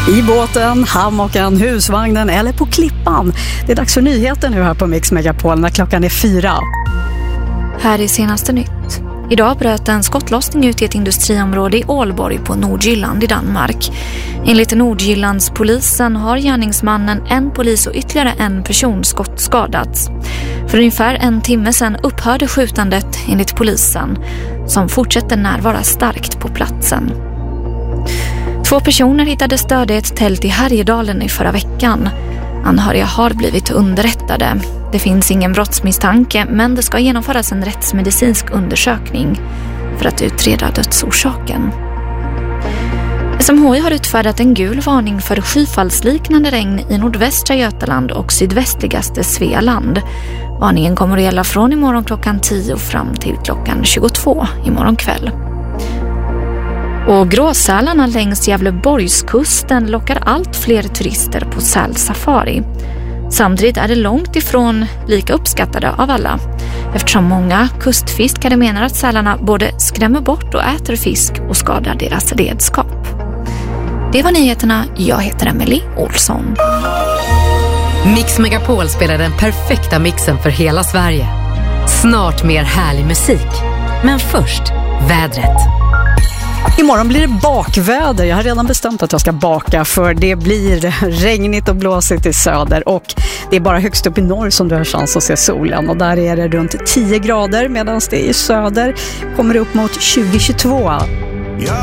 I båten, hammocken, husvagnen eller på klippan. Det är dags för nyheter nu här på Mix Megapol när klockan är 4. Här är senaste nytt. Idag bröt en skottlossning ut i ett industriområde i Ålborg på Nordjylland i Danmark. Enligt Nordjyllandspolisen har gärningsmannen, en polis och ytterligare en person skadats. För ungefär en timme sedan upphörde skjutandet enligt polisen, som fortsätter närvara starkt på platsen. 2 personer hittades döda i ett tält i Härjedalen i förra veckan. Anhöriga har blivit underrättade. Det finns ingen brottsmisstanke, men det ska genomföras en rättsmedicinsk undersökning för att utreda dödsorsaken. SMHI har utfärdat en gul varning för skyfallsliknande regn i nordvästra Götaland och sydvästligaste Svealand. Varningen kommer att gälla från imorgon klockan 10 fram till klockan 22 imorgon kväll. Och gråsälarna längs Gävleborgskusten lockar allt fler turister på sälsafari. Samtidigt är det långt ifrån lika uppskattade av alla, eftersom många kustfiskare menar att sälarna både skrämmer bort och äter fisk och skadar deras redskap. Det var nyheterna. Jag heter Emily Olsson. Mix Megapol spelar den perfekta mixen för hela Sverige. Snart mer härlig musik. Men först, vädret. Imorgon blir det bakväder. Jag har redan bestämt att jag ska baka, för det blir regnigt och blåsigt i söder, och det är bara högst upp i norr som du har chans att se solen, och där är det runt 10 grader, medan det i söder kommer upp mot 20-22.